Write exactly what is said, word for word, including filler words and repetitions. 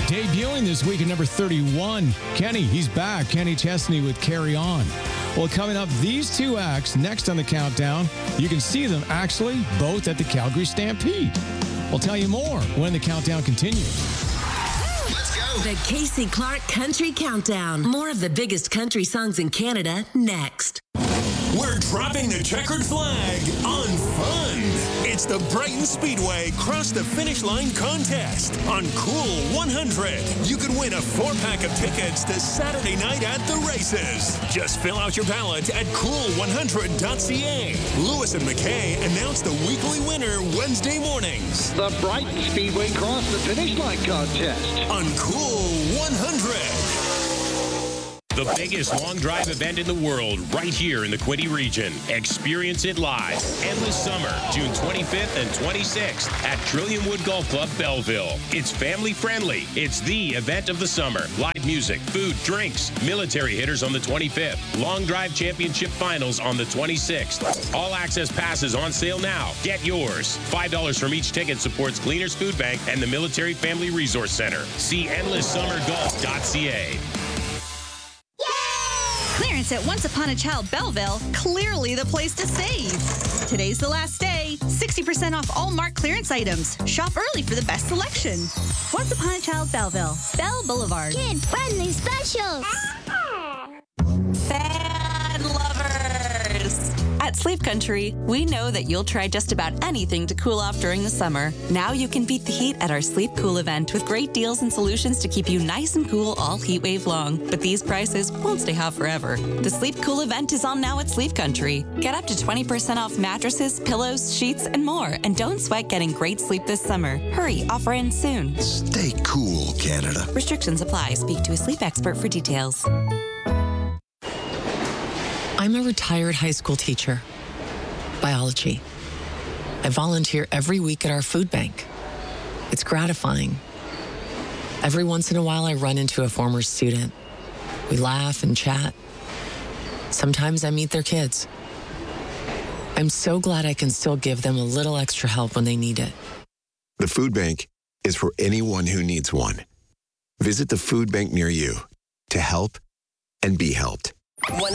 Debuting this week at number thirty-one, Kenny, he's back. Kenny Chesney with Carry On. Well, coming up, these two acts next on the countdown. You can see them actually both at the Calgary Stampede. We'll tell you more when the countdown continues. Let's go. The Casey Clark Country Countdown. More of the biggest country songs in Canada next. We're dropping the checkered flag on fun. It's the Brighton Speedway Cross the Finish Line contest on Cool one hundred. You can win a four-pack of tickets to Saturday night at the races. Just fill out your ballot at cool one hundred dot c a. Lewis and McKay announce the weekly winner Wednesday mornings. The Brighton Speedway Cross the Finish Line contest on Cool one hundred. The biggest long drive event in the world right here in the Quinte region. Experience it live. Endless Summer, June twenty-fifth and twenty-sixth at Trillium Wood Golf Club, Belleville. It's family friendly. It's the event of the summer. Live music, food, drinks, military hitters on the twenty-fifth. Long Drive Championship Finals on the twenty-sixth. All access passes on sale now. Get yours. five dollars from each ticket supports Cleaners Food Bank and the Military Family Resource Center. See endless summer golf dot c a. Clearance at Once Upon a Child Belleville, clearly the place to save. Today's the last day. sixty percent off all marked clearance items. Shop early for the best selection. Once Upon a Child Belleville, Bell Boulevard. Kid-friendly specials. Fan lovers! At Sleep Country, we know that you'll try just about anything to cool off during the summer. Now you can beat the heat at our Sleep Cool event with great deals and solutions to keep you nice and cool all heat wave long. But these prices won't stay hot forever. The Sleep Cool event is on now at Sleep Country. Get up to twenty percent off mattresses, pillows, sheets, and more. And don't sweat getting great sleep this summer. Hurry, offer ends soon. Stay cool, Canada. Restrictions apply. Speak to a sleep expert for details. I'm a retired high school teacher. Biology. I volunteer every week at our food bank. It's gratifying. Every once in a while, I run into a former student. We laugh and chat. Sometimes I meet their kids. I'm so glad I can still give them a little extra help when they need it. The food bank is for anyone who needs one. Visit the food bank near you to help and be helped. one